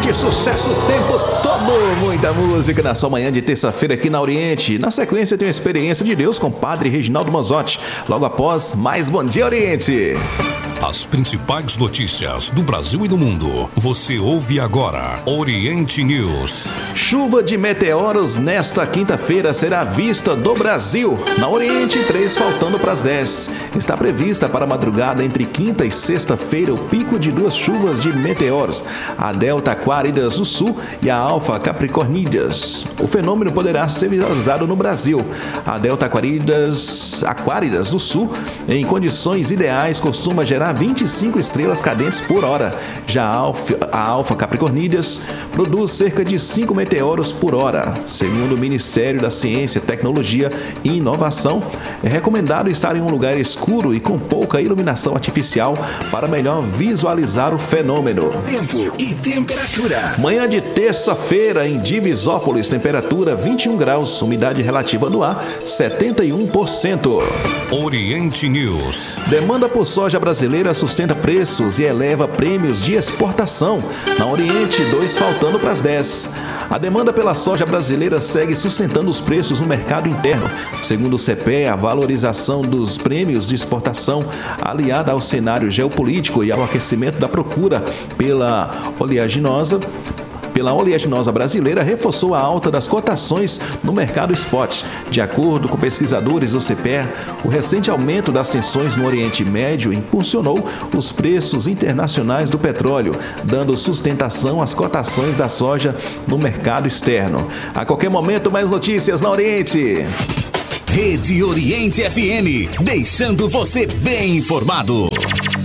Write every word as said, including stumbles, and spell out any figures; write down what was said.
Oriente, sucesso o tempo todo, muita música na sua manhã de terça-feira aqui na Oriente. Na sequência tem a experiência de Deus com o Padre Reginaldo Manzotti. Logo após, mais Bom Dia Oriente. As principais notícias do Brasil e do mundo. Você ouve agora Oriente News. Chuva de meteoros nesta quinta-feira será vista do Brasil. Na Oriente, três faltando para as dez. Está prevista para a madrugada entre quinta e sexta-feira o pico de duas chuvas de meteoros, a Delta Aquáridas do Sul e a Alfa Capricornídeas. O fenômeno poderá ser visualizado no Brasil. A Delta Aquáridas, Aquáridas do Sul, em condições ideais, costuma gerar vinte e cinco estrelas cadentes por hora. Já a Alfa, a Alfa Capricornídeas produz cerca de cinco meteoros por hora. Segundo o Ministério da Ciência, Tecnologia e Inovação, é recomendado estar em um lugar escuro e com pouca iluminação artificial para melhor visualizar o fenômeno. Tempo e temperatura. Manhã de terça-feira em Divisópolis, temperatura vinte e um graus, umidade relativa do ar setenta e um por cento. Oriente News. Demanda por soja brasileira sustenta preços e eleva prêmios de exportação. Na Oriente, dois faltando para as dez. A demanda pela soja brasileira segue sustentando os preços no mercado interno. Segundo o C P E, a valorização dos prêmios de exportação, aliada ao cenário geopolítico e ao aquecimento da procura pela oleaginosa, pela oleaginosa brasileira, reforçou a alta das cotações no mercado spot. De acordo com pesquisadores do C P E, o recente aumento das tensões no Oriente Médio impulsionou os preços internacionais do petróleo, dando sustentação às cotações da soja no mercado externo. A qualquer momento, mais notícias na Oriente. Rede Oriente F M, deixando você bem informado.